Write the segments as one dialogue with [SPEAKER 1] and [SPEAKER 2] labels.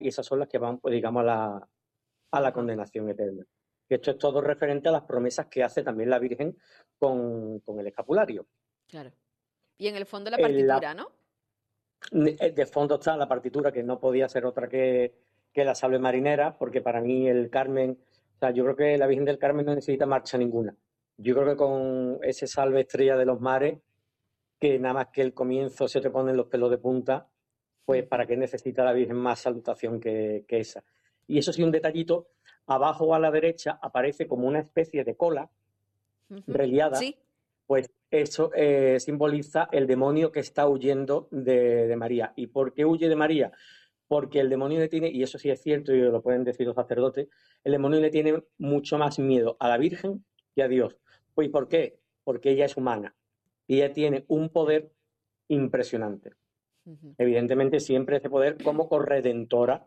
[SPEAKER 1] y esas son las que van, pues digamos, a la condenación eterna. Que esto es todo referente a las promesas que hace también la Virgen con el escapulario.
[SPEAKER 2] Claro. Y en el fondo la
[SPEAKER 1] En la-
[SPEAKER 2] partitura, ¿no?
[SPEAKER 1] de fondo está la partitura, que no podía ser otra que la Salve Marinera, porque para mí el Carmen, o sea, yo creo que la Virgen del Carmen no necesita marcha ninguna. Yo creo que con ese Salve Estrella de los Mares, que nada más que el comienzo se te ponen los pelos de punta, pues ¿para qué necesita la Virgen más salutación que esa? Y eso sí, un detallito, abajo a la derecha aparece como una especie de cola reliada,
[SPEAKER 2] Sí.
[SPEAKER 1] pues eso simboliza el demonio que está huyendo de María. ¿Y por qué huye de María? Porque el demonio le tiene, y eso sí es cierto, y lo pueden decir los sacerdotes, el demonio le tiene mucho más miedo a la Virgen que a Dios. Pues ¿por qué? Porque ella es humana y ella tiene un poder impresionante. Evidentemente siempre ese poder como corredentora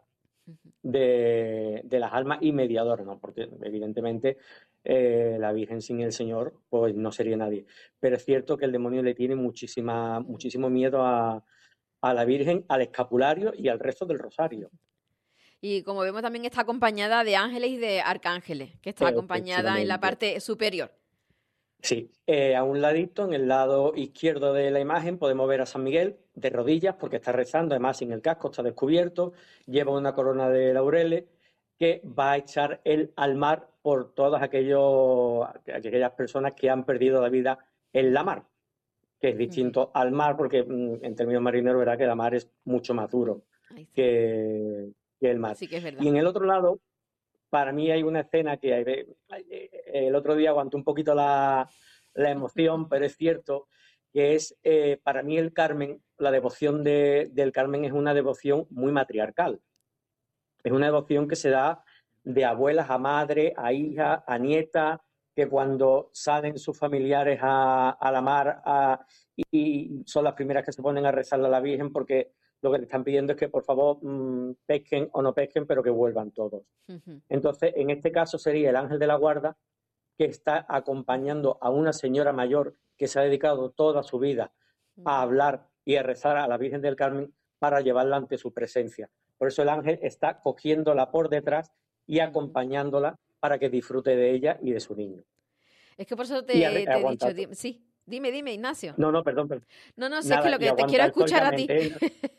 [SPEAKER 1] de las almas y mediadora, ¿no? Porque evidentemente la Virgen sin el Señor pues no sería nadie. Pero es cierto que el demonio le tiene muchísimo miedo a la Virgen, al escapulario y al resto del rosario.
[SPEAKER 2] Y como vemos también está acompañada de ángeles y de arcángeles, que está acompañada en la
[SPEAKER 1] Efectivamente.
[SPEAKER 2] parte superior.
[SPEAKER 1] Sí, a un ladito, en el lado izquierdo de la imagen, podemos ver a San Miguel de rodillas porque está rezando, además sin el casco, está descubierto, lleva una corona de laureles que va a echar él al mar por todas aquellas personas que han perdido la vida en la mar, que es distinto al mar porque en términos marineros verá que la mar es mucho más duro
[SPEAKER 2] Ahí sí.
[SPEAKER 1] que el mar.
[SPEAKER 2] Sí que es
[SPEAKER 1] Y
[SPEAKER 2] verdad.
[SPEAKER 1] en el otro lado, para mí hay una escena que el otro día aguanté un poquito la emoción, pero es cierto que es, para mí el Carmen, la devoción del Carmen es una devoción muy matriarcal. Es una devoción que se da de abuelas a madre, a hija, a nieta, que cuando salen sus familiares a la mar y son las primeras que se ponen a rezarle a la Virgen porque lo que le están pidiendo es que por favor pesquen o no pesquen, pero que vuelvan todos. Entonces, en este caso sería el ángel de la guarda que está acompañando a una señora mayor que se ha dedicado toda su vida a hablar y a rezar a la Virgen del Carmen para llevarla ante su presencia. Por eso el ángel está cogiéndola por detrás y acompañándola para que disfrute de ella y de su niño.
[SPEAKER 2] Es que por eso
[SPEAKER 1] Y
[SPEAKER 2] te he dicho,
[SPEAKER 1] aguantar.
[SPEAKER 2] sí, dime, Ignacio.
[SPEAKER 1] No, perdón, perdón.
[SPEAKER 2] No, no, si es que
[SPEAKER 1] Nada,
[SPEAKER 2] lo
[SPEAKER 1] y
[SPEAKER 2] que te quiero
[SPEAKER 1] aguantar
[SPEAKER 2] escuchar a ti.
[SPEAKER 1] estoicamente.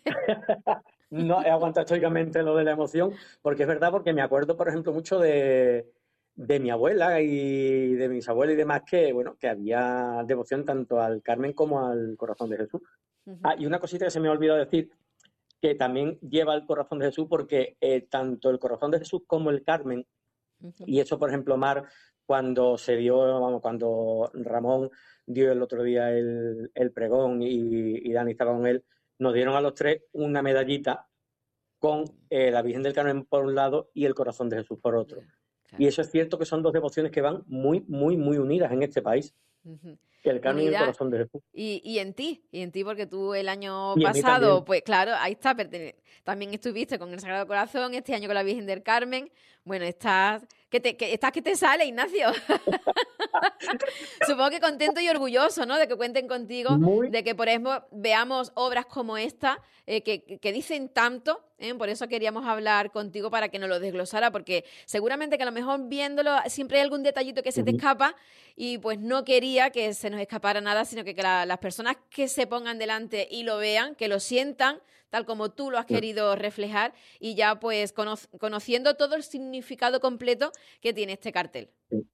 [SPEAKER 1] No he aguantado estoicamente lo de la emoción, porque es verdad, porque me acuerdo, por ejemplo, mucho de mi abuela y de mis abuelos y demás, que bueno, que había devoción tanto al Carmen como al Corazón de Jesús. Y una cosita que se me ha olvidado decir, que también lleva el Corazón de Jesús, porque tanto el Corazón de Jesús como el Carmen, y eso, por ejemplo, Mar, cuando se dio, vamos, cuando Ramón dio el otro día el pregón y Dani estaba con él, nos dieron a los tres una medallita con la Virgen del Carmen por un lado y el Corazón de Jesús por otro. Y
[SPEAKER 2] Claro.
[SPEAKER 1] eso es cierto que son dos devociones que van muy unidas en este país, el Carmen y el
[SPEAKER 2] Unidad
[SPEAKER 1] Corazón de Jesús.
[SPEAKER 2] y en ti porque tú el año
[SPEAKER 1] Y en mí
[SPEAKER 2] pasado,
[SPEAKER 1] también.
[SPEAKER 2] pues claro, ahí está, también estuviste con el Sagrado Corazón, este año con la Virgen del Carmen. Bueno, estás que te sale, Ignacio. Supongo que contento y orgulloso, ¿no? De que cuenten contigo,
[SPEAKER 1] Muy.
[SPEAKER 2] de que por ejemplo veamos obras como esta, que dicen tanto, ¿eh? Por eso queríamos hablar contigo para que nos lo desglosara, porque seguramente que a lo mejor viéndolo siempre hay algún detallito que se te escapa y pues no quería que se nos escapara nada, sino que las personas que se pongan delante y lo vean, que lo sientan, tal como tú lo has querido reflejar y ya pues conociendo todo el significado completo que tiene este cartel.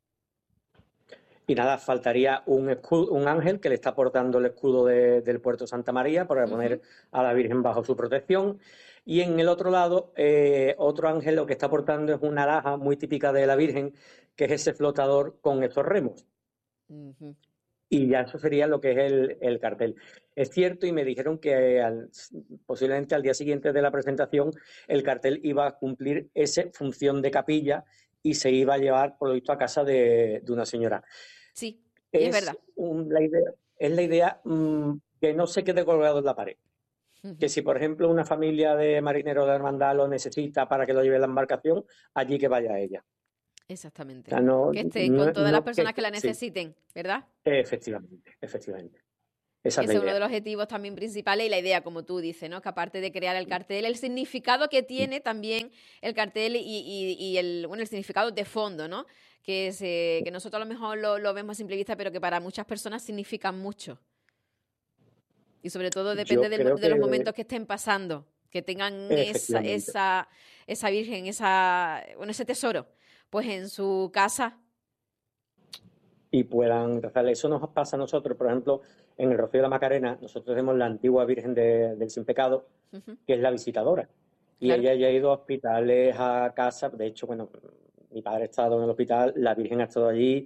[SPEAKER 1] Y nada, faltaría un ángel que le está portando el escudo del puerto Santa María para poner a la Virgen bajo su protección. Y en el otro lado, otro ángel lo que está portando es una alhaja muy típica de la Virgen, que es ese flotador con esos remos. Y ya eso sería lo que es el cartel. Es cierto, y me dijeron que posiblemente al día siguiente de la presentación el cartel iba a cumplir esa función de capilla y se iba a llevar, por lo visto, a casa de una señora.
[SPEAKER 2] Sí, y es
[SPEAKER 1] Es
[SPEAKER 2] verdad.
[SPEAKER 1] la idea que no se quede colgado en la pared. Que si, por ejemplo, una familia de marineros de hermandad lo necesita para que lo lleve la embarcación, allí que vaya ella. O
[SPEAKER 2] Exactamente.
[SPEAKER 1] sea, no,
[SPEAKER 2] Que estén con
[SPEAKER 1] no,
[SPEAKER 2] todas las
[SPEAKER 1] no
[SPEAKER 2] personas que la
[SPEAKER 1] sí,
[SPEAKER 2] necesiten, ¿verdad?
[SPEAKER 1] efectivamente. Esa es la
[SPEAKER 2] Ese es uno de
[SPEAKER 1] idea.
[SPEAKER 2] los objetivos también principales y la idea, como tú dices, ¿no? Que aparte de crear el cartel, el significado que tiene también el cartel y el significado de fondo, ¿no? Que nosotros a lo mejor lo vemos a simple vista, pero que para muchas personas significan mucho. Y sobre todo depende
[SPEAKER 1] Yo creo
[SPEAKER 2] de los
[SPEAKER 1] que
[SPEAKER 2] momentos que estén pasando, que tengan
[SPEAKER 1] efectivamente.
[SPEAKER 2] esa virgen, ese tesoro, pues en su casa.
[SPEAKER 1] Y puedan rezarle. Eso nos pasa a nosotros, por ejemplo, en el Rocío de la Macarena, nosotros tenemos la antigua Virgen del Sin Pecado,
[SPEAKER 2] Ujú,
[SPEAKER 1] que es la visitadora. Y
[SPEAKER 2] claro.
[SPEAKER 1] ella ya ha ido a hospitales, a casas. De hecho, bueno, mi padre ha estado en el hospital, la Virgen ha estado allí,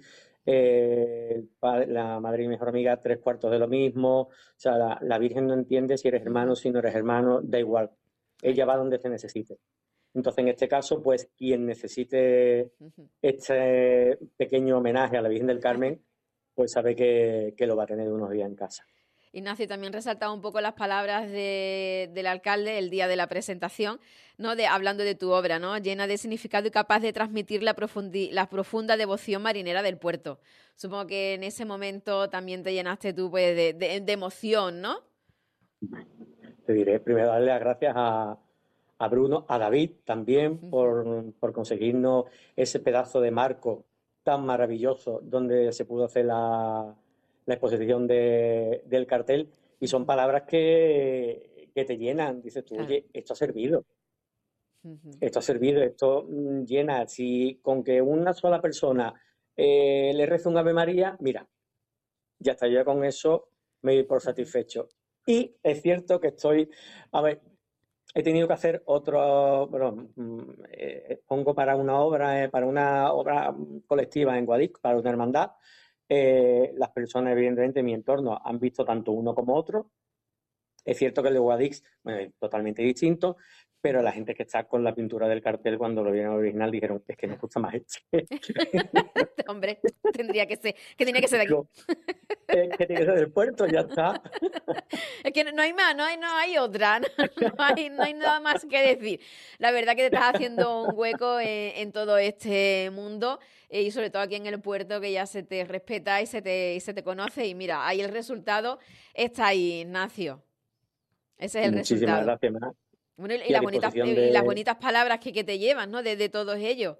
[SPEAKER 1] la madre y mi mejor amiga, tres cuartos de lo mismo. O sea, la Virgen no entiende si eres hermano,
[SPEAKER 2] Ujú,
[SPEAKER 1] si no eres hermano, da igual.
[SPEAKER 2] ahí
[SPEAKER 1] Ella va
[SPEAKER 2] está.
[SPEAKER 1] donde se necesite. Entonces, en este caso, pues quien necesite
[SPEAKER 2] Ujú.
[SPEAKER 1] este pequeño homenaje a la Virgen del Carmen, pues sabe que lo va a tener unos días en casa.
[SPEAKER 2] Ignacio, también resaltaba un poco las palabras del alcalde el día de la presentación, ¿no? Hablando de tu obra, ¿no? Llena de significado y capaz de transmitir la profunda devoción marinera del puerto. Supongo que en ese momento también te llenaste tú pues, de emoción, ¿no?
[SPEAKER 1] Te diré primero darle las gracias a Bruno, a David también
[SPEAKER 2] Ujú,
[SPEAKER 1] por conseguirnos ese pedazo de marco tan maravilloso donde se pudo hacer la exposición del cartel. Y son
[SPEAKER 2] ujú,
[SPEAKER 1] palabras que te llenan. Dices tú,
[SPEAKER 2] claro.
[SPEAKER 1] oye, esto ha servido.
[SPEAKER 2] Ujú,
[SPEAKER 1] Esto ha servido, esto llena. Si con que una sola persona le reza un Ave María, mira, ya está, yo con eso me doy por
[SPEAKER 2] ujú.
[SPEAKER 1] satisfecho. Y es cierto que a ver, he tenido que hacer otro, bueno, pongo para una obra colectiva en Guadix, para una hermandad. Las personas, evidentemente, en mi entorno han visto tanto uno como otro. Es cierto que el de Guadix, bueno, es totalmente distinto, pero la gente que está con la pintura del cartel, cuando lo vieron original, dijeron, es que nos gusta más este.
[SPEAKER 2] Hombre, tenía que ser de aquí.
[SPEAKER 1] Digo, es que tiene que ser del puerto, ya está.
[SPEAKER 2] Es que no hay más, no hay otra, no hay nada más que decir. La verdad que te estás haciendo un hueco en todo este mundo y sobre todo aquí en el puerto que ya se te respeta y se te conoce y mira, ahí el resultado está ahí, Ignacio. Ese es el
[SPEAKER 1] Muchísimas
[SPEAKER 2] resultado.
[SPEAKER 1] gracias, Mar.
[SPEAKER 2] Bueno,
[SPEAKER 1] Y a disposición
[SPEAKER 2] y las
[SPEAKER 1] de...
[SPEAKER 2] bonitas palabras que te llevas, ¿no? De todos ellos.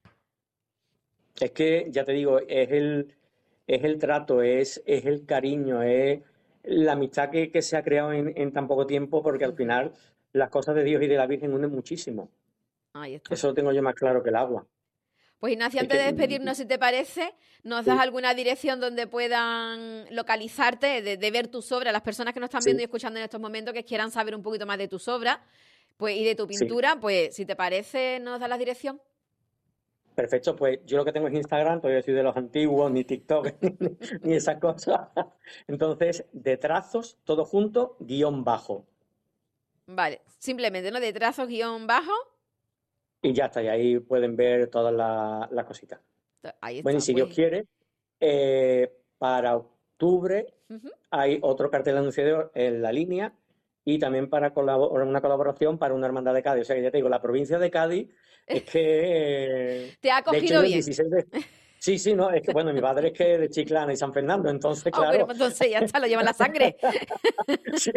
[SPEAKER 1] Es que, ya te digo, es el trato, es el cariño, es la amistad que se ha creado en tan poco tiempo, porque al
[SPEAKER 2] Ujú,
[SPEAKER 1] final las cosas de Dios y de la Virgen unen muchísimo.
[SPEAKER 2] ahí está.
[SPEAKER 1] Eso lo tengo yo más claro que el agua.
[SPEAKER 2] Pues Ignacio,
[SPEAKER 1] Es
[SPEAKER 2] antes
[SPEAKER 1] que
[SPEAKER 2] de despedirnos, si te parece, ¿nos das
[SPEAKER 1] sí,
[SPEAKER 2] alguna dirección donde puedan localizarte, de ver tus obras? Las personas que nos están viendo
[SPEAKER 1] sí,
[SPEAKER 2] y escuchando en estos momentos que quieran saber un poquito más de tus obras pues, y de tu
[SPEAKER 1] sí.
[SPEAKER 2] pintura, pues si te parece, ¿nos das la dirección?
[SPEAKER 1] Perfecto, pues yo lo que tengo es Instagram, todavía soy de los antiguos, ni TikTok, ni esas cosas. Entonces, de trazos, todo junto, guión bajo.
[SPEAKER 2] Vale, simplemente, ¿no? De trazos guión bajo.
[SPEAKER 1] Y ya está, y ahí pueden ver todas las cositas.
[SPEAKER 2] Ahí
[SPEAKER 1] Bueno, y
[SPEAKER 2] está,
[SPEAKER 1] si Dios
[SPEAKER 2] pues.
[SPEAKER 1] quiere, para octubre
[SPEAKER 2] Ujú.
[SPEAKER 1] hay otro cartel anunciador en la línea y también para una colaboración para una hermandad de Cádiz. O sea que ya te digo, la provincia de Cádiz es que,
[SPEAKER 2] Te ha
[SPEAKER 1] de hecho,
[SPEAKER 2] cogido
[SPEAKER 1] yo el
[SPEAKER 2] bien.
[SPEAKER 1] 16 de... Sí, sí, no, es que bueno, mi padre es que de Chiclana y San Fernando, entonces,
[SPEAKER 2] Ah, bueno,
[SPEAKER 1] claro,
[SPEAKER 2] pues entonces ya está, lo lleva en la sangre.
[SPEAKER 1] sí,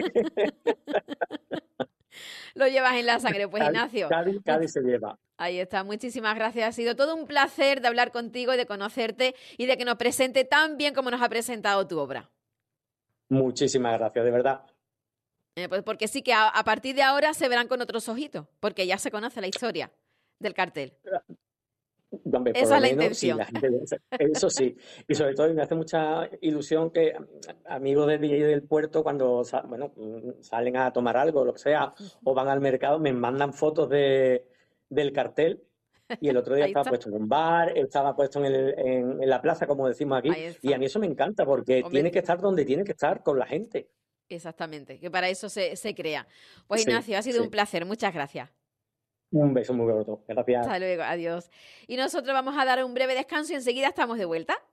[SPEAKER 2] Lo llevas en la sangre. Pues
[SPEAKER 1] Cádiz,
[SPEAKER 2] Ignacio,
[SPEAKER 1] Cádiz, Cádiz se lleva.
[SPEAKER 2] ahí está, muchísimas gracias. Ha sido todo un placer de hablar contigo, de conocerte y de que nos presente tan bien como nos ha presentado tu obra.
[SPEAKER 1] Muchísimas gracias, de verdad.
[SPEAKER 2] Pues porque sí que a partir de ahora se verán con otros ojitos, porque ya se conoce la historia del cartel.
[SPEAKER 1] Hombre, por
[SPEAKER 2] Esa
[SPEAKER 1] lo
[SPEAKER 2] es la
[SPEAKER 1] menos, sí,
[SPEAKER 2] intención.
[SPEAKER 1] la gente, eso sí. Y sobre todo me hace mucha ilusión que amigos de DJ del puerto, cuando bueno, salen a tomar algo, lo que sea, o van al mercado, me mandan fotos del cartel. Y el otro día
[SPEAKER 2] Ahí
[SPEAKER 1] estaba
[SPEAKER 2] está,
[SPEAKER 1] puesto en un bar, estaba puesto en la plaza, como decimos aquí,
[SPEAKER 2] ahí
[SPEAKER 1] y a
[SPEAKER 2] está.
[SPEAKER 1] mí eso me encanta porque tiene
[SPEAKER 2] Hombre,
[SPEAKER 1] que estar donde tiene que estar con la gente.
[SPEAKER 2] exactamente, que para eso se crea. Pues
[SPEAKER 1] Sí,
[SPEAKER 2] Ignacio, ha sido un
[SPEAKER 1] sí.
[SPEAKER 2] placer, muchas gracias.
[SPEAKER 1] Un beso muy gordo. Gracias.
[SPEAKER 2] Hasta luego, adiós. Y nosotros vamos a dar un breve descanso y enseguida estamos de vuelta.